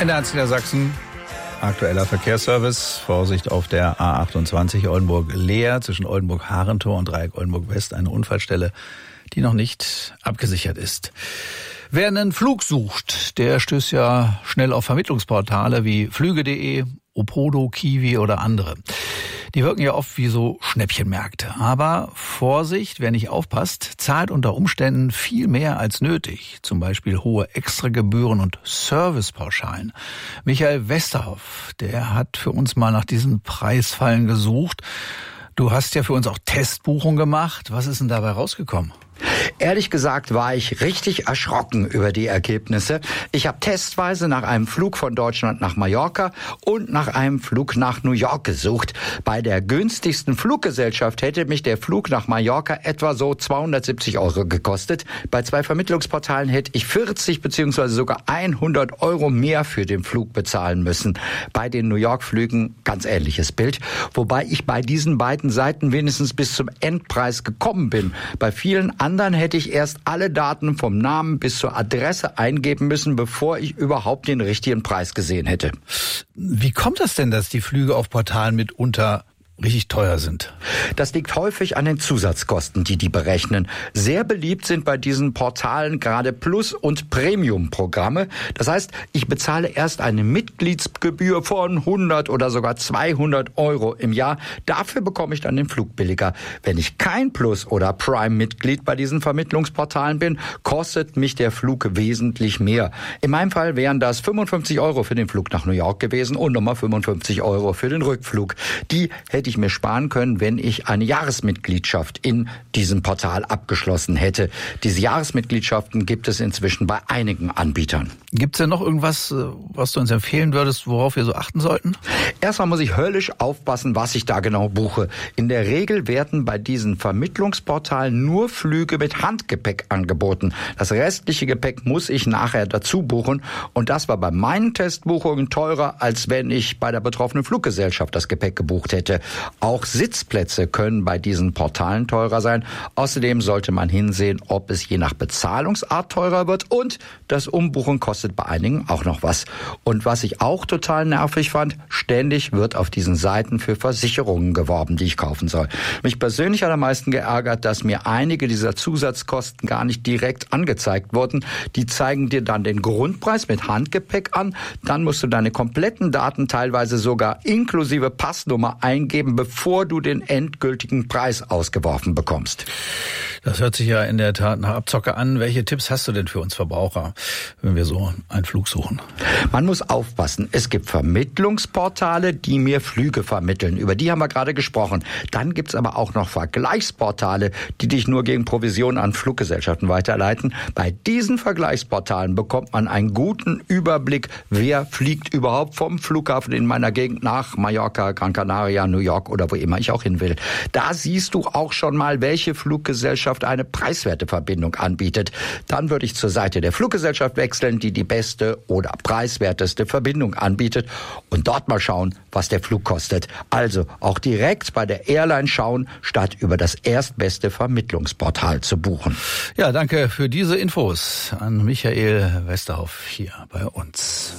NDR Niedersachsen, aktueller Verkehrsservice. Vorsicht auf der A28 Oldenburg-Leer zwischen Oldenburg-Harentor und Dreieck Oldenburg-West. Eine Unfallstelle, die noch nicht abgesichert ist. Wer einen Flug sucht, der stößt ja schnell auf Vermittlungsportale wie Flüge.de, Opodo, Kiwi oder andere. Die wirken ja oft wie so Schnäppchenmärkte. Aber Vorsicht, wer nicht aufpasst, zahlt unter Umständen viel mehr als nötig. Zum Beispiel hohe Extragebühren und Servicepauschalen. Michael Westerhoff, der hat für uns mal nach diesen Preisfallen gesucht. Du hast ja für uns auch Testbuchungen gemacht. Was ist denn dabei rausgekommen? Ehrlich gesagt war ich richtig erschrocken über die Ergebnisse. Ich habe testweise nach einem Flug von Deutschland nach Mallorca und nach einem Flug nach New York gesucht. Bei der günstigsten Fluggesellschaft hätte mich der Flug nach Mallorca etwa so 270 € gekostet. Bei 2 Vermittlungsportalen hätte ich 40 bzw. sogar 100 € mehr für den Flug bezahlen müssen. Bei den New York-Flügen ganz ähnliches Bild. Wobei ich bei diesen beiden Seiten wenigstens bis zum Endpreis gekommen bin. Bei vielen anderen hätte ich erst alle Daten vom Namen bis zur Adresse eingeben müssen, bevor ich überhaupt den richtigen Preis gesehen hätte. Wie kommt das denn, dass die Flüge auf Portalen mitunter richtig teuer sind? Das liegt häufig an den Zusatzkosten, die berechnen. Sehr beliebt sind bei diesen Portalen gerade Plus- und Premium-Programme. Das heißt, ich bezahle erst eine Mitgliedsgebühr von 100 oder sogar 200 € im Jahr. Dafür bekomme ich dann den Flug billiger. Wenn ich kein Plus- oder Prime-Mitglied bei diesen Vermittlungsportalen bin, kostet mich der Flug wesentlich mehr. In meinem Fall wären das 55 € für den Flug nach New York gewesen und nochmal 55 € für den Rückflug. Die hätte ich mir sparen können, wenn ich eine Jahresmitgliedschaft in diesem Portal abgeschlossen hätte. Diese Jahresmitgliedschaften gibt es inzwischen bei einigen Anbietern. Gibt es denn noch irgendwas, was du uns empfehlen würdest, worauf wir so achten sollten? Erstmal muss ich höllisch aufpassen, was ich da genau buche. In der Regel werden bei diesen Vermittlungsportalen nur Flüge mit Handgepäck angeboten. Das restliche Gepäck muss ich nachher dazu buchen. Und das war bei meinen Testbuchungen teurer, als wenn ich bei der betroffenen Fluggesellschaft das Gepäck gebucht hätte. Auch Sitzplätze können bei diesen Portalen teurer sein. Außerdem sollte man hinsehen, ob es je nach Bezahlungsart teurer wird. Und das Umbuchen kostet bei einigen auch noch was. Und was ich auch total nervig fand, ständig wird auf diesen Seiten für Versicherungen geworben, die ich kaufen soll. Mich persönlich hat am meisten geärgert, dass mir einige dieser Zusatzkosten gar nicht direkt angezeigt wurden. Die zeigen dir dann den Grundpreis mit Handgepäck an. Dann musst du deine kompletten Daten, teilweise sogar inklusive Passnummer, eingeben, bevor du den endgültigen Preis ausgeworfen bekommst. Das hört sich ja in der Tat nach Abzocke an. Welche Tipps hast du denn für uns Verbraucher, wenn wir so einen Flug suchen? Man muss aufpassen. Es gibt Vermittlungsportale, die mir Flüge vermitteln. Über die haben wir gerade gesprochen. Dann gibt's aber auch noch Vergleichsportale, die dich nur gegen Provision an Fluggesellschaften weiterleiten. Bei diesen Vergleichsportalen bekommt man einen guten Überblick, wer fliegt überhaupt vom Flughafen in meiner Gegend nach Mallorca, Gran Canaria, New York oder wo immer ich auch hin will. Da siehst du auch schon mal, welche Fluggesellschaft eine preiswerte Verbindung anbietet. Dann würde ich zur Seite der Fluggesellschaft wechseln, die die beste oder preiswerteste Verbindung anbietet und dort mal schauen, was der Flug kostet. Also auch direkt bei der Airline schauen, statt über das erstbeste Vermittlungsportal zu buchen. Ja, danke für diese Infos an Michael Westerhoff hier bei uns.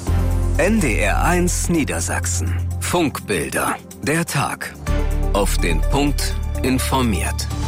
NDR1 Niedersachsen. Funkbilder. Der Tag. Auf den Punkt informiert.